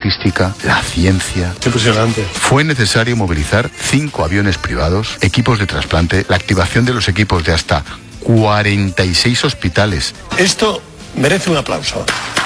logística, la ciencia. Impresionante. Fue necesario movilizar 5 aviones privados, equipos de trasplante, la activación de los equipos de hasta 46 hospitales. Esto merece un aplauso.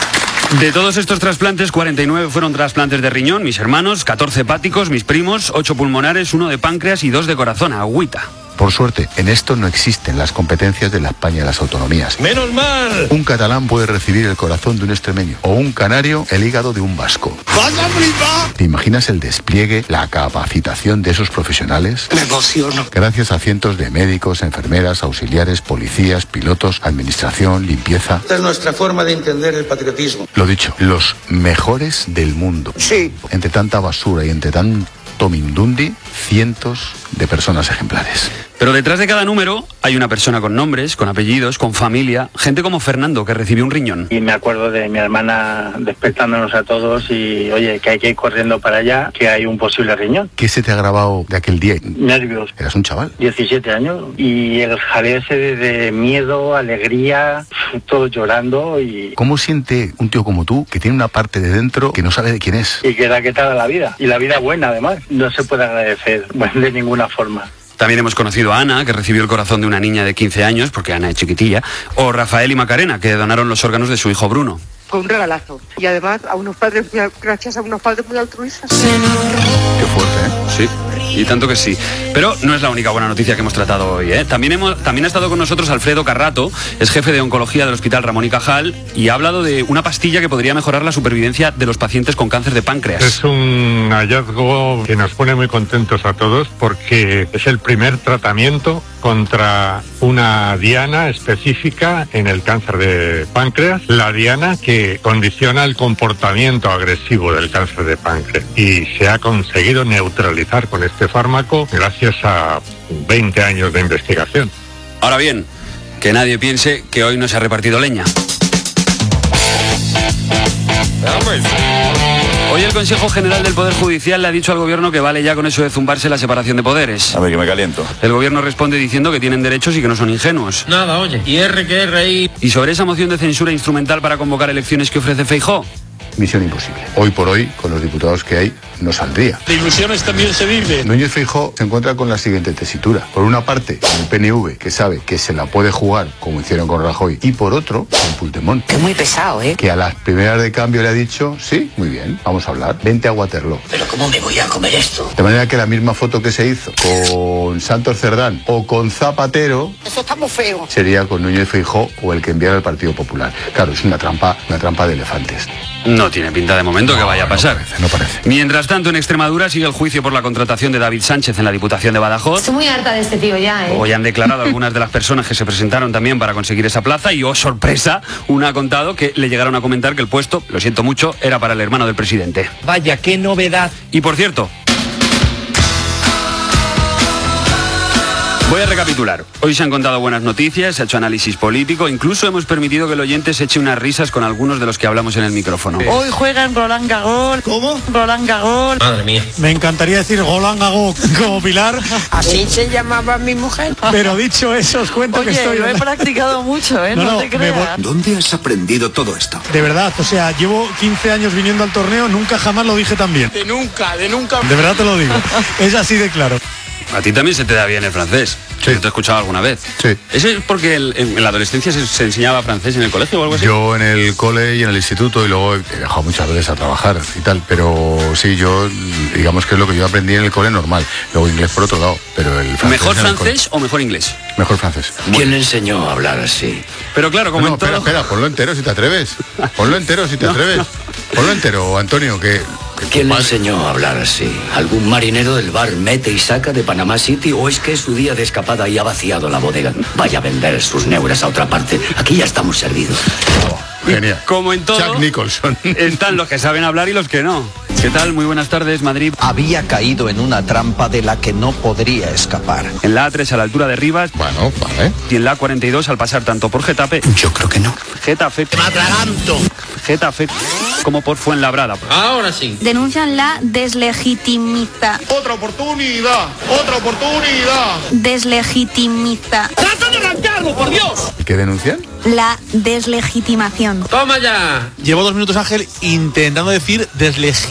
De todos estos trasplantes, 49 fueron trasplantes de riñón, mis hermanos, 14 hepáticos, mis primos, 8 pulmonares, 1 de páncreas y 2 de corazón, agüita. Por suerte, en esto no existen las competencias de la España de las autonomías. ¡Menos mal! Un catalán puede recibir el corazón de un extremeño o un canario el hígado de un vasco. ¡Vas a flipar! ¿Te imaginas el despliegue, la capacitación de esos profesionales? Me emociono. Gracias a cientos de médicos, enfermeras, auxiliares, policías, pilotos, administración, limpieza. Esta es nuestra forma de entender el patriotismo. Lo dicho, los mejores del mundo. Sí. Entre tanta basura y entre tanto mindundi, cientos de personas ejemplares. Pero detrás de cada número hay una persona con nombres, con apellidos, con familia, gente como Fernando, que recibió un riñón. Y me acuerdo de mi hermana despertándonos a todos y, oye, que hay que ir corriendo para allá, que hay un posible riñón. ¿Qué se te ha grabado de aquel día? Nervios. Eras un chaval. 17 años. Y el jaleo ese de miedo, alegría, todos llorando y... ¿Cómo siente un tío como tú, que tiene una parte de dentro que no sabe de quién es? Y que da que tal la vida. Y la vida buena, además. No se puede agradecer de ninguna forma. También hemos conocido a Ana, que recibió el corazón de una niña de 15 años, porque Ana es chiquitilla, o Rafael y Macarena, que donaron los órganos de su hijo Bruno. Fue un regalazo. Y además, gracias a unos padres muy altruistas. Qué fuerte, ¿eh? Sí, y tanto que sí. Pero no es la única buena noticia que hemos tratado hoy, ¿eh? También ha estado con nosotros Alfredo Carrato, es jefe de oncología del Hospital Ramón y Cajal, y ha hablado de una pastilla que podría mejorar la supervivencia de los pacientes con cáncer de páncreas. Es un hallazgo que nos pone muy contentos a todos porque es el primer tratamiento contra una diana específica en el cáncer de páncreas, la diana que condiciona el comportamiento agresivo del cáncer de páncreas, y se ha conseguido neutralizar con este fármaco gracias a 20 años de investigación. Ahora bien, que nadie piense que hoy no se ha repartido leña. Hoy el Consejo General del Poder Judicial le ha dicho al Gobierno que vale ya con eso de zumbarse la separación de poderes. A ver, que me caliento. El Gobierno responde diciendo que tienen derechos y que no son ingenuos. Nada, oye. Y RI. ¿Y sobre esa moción de censura instrumental para convocar elecciones que ofrece Feijóo? Misión imposible. Hoy por hoy, con los diputados que hay, no saldría. De ilusiones también se vive. Núñez Feijóo se encuentra con la siguiente tesitura. Por una parte, el PNV, que sabe que se la puede jugar, como hicieron con Rajoy, y por otro, el Puigdemont. Es muy pesado, ¿eh? Que a las primeras de cambio le ha dicho, sí, muy bien, vamos a hablar, vente a Waterloo. Pero ¿cómo me voy a comer esto? De manera que la misma foto que se hizo con Santos Cerdán o con Zapatero, Eso está muy feo. sería con Núñez Feijóo o el que enviara al Partido Popular. Claro, es una trampa de elefantes. No tiene pinta de momento que vaya a pasar. No parece. Mientras tanto, en Extremadura sigue el juicio por la contratación de David Sánchez en la Diputación de Badajoz. Estoy muy harta de este tío ya, ¿eh? Hoy han declarado algunas de las personas que se presentaron también para conseguir esa plaza y, oh sorpresa, una ha contado que le llegaron a comentar que el puesto, lo siento mucho, era para el hermano del presidente. Vaya, qué novedad. Y por cierto, voy a recapitular. Hoy se han contado buenas noticias, se ha hecho análisis político, incluso hemos permitido que el oyente se eche unas risas con algunos de los que hablamos en el micrófono. Hoy juegan Roland Garros. ¿Cómo? Roland Garros. Madre mía. Me encantaría decir Roland Garros como Pilar, Así se llamaba mi mujer. pero dicho eso os cuento que Oye, estoy... lo he practicado mucho, ¿eh? No te creas. ¿Dónde has aprendido todo esto? De verdad, o sea, llevo 15 años viniendo al torneo, nunca jamás lo dije tan bien. De nunca. De verdad te lo digo. Es así de claro. A ti también se te da bien el francés. Sí. ¿Te he escuchado alguna vez? Sí. ¿Eso es porque en la adolescencia se enseñaba francés en el colegio o algo así? Yo en el cole y en el instituto, y luego he dejado muchas veces a trabajar y tal, pero sí, yo, digamos que es lo que yo aprendí en el cole normal. Luego inglés por otro lado, pero el francés... ¿Mejor en el francés o mejor inglés? cole. Mejor francés. ¿Quién le enseñó a hablar así? Pero claro, como No, en todo... espera, ponlo entero si te atreves. Ponlo entero si te atreves. Ponlo entero, Antonio, que ¿Quién le enseñó a hablar así? ¿Algún marinero del bar mete y saca de Panamá City o es que es su día de escapada y ha vaciado la bodega? Vaya a vender sus neuras a otra parte. Aquí ya estamos servidos. Genial. Como en todo, Jack Nicholson. están los que saben hablar y los que no. ¿Qué tal? Muy buenas tardes, Madrid. Había caído en una trampa de la que no podría escapar. En la A3 a la altura de Rivas Bueno, vale. y en la A42 al pasar tanto por Getafe... Yo creo que no. Getafe... Getafe como por Fuenlabrada. Ahora sí. Denuncian la deslegitimiza. Otra oportunidad. Deslegitimiza. ¡Trata de arrancarlo, por Dios! ¿Y qué denuncian? La deslegitimación. ¡Toma ya! Llevo 2 minutos, Ángel, intentando decir